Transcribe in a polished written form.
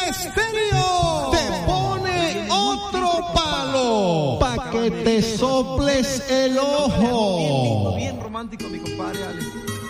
Estéreo te pone otro palo pa' que te soples el ojo. Bien romántico, mi compadre Alex.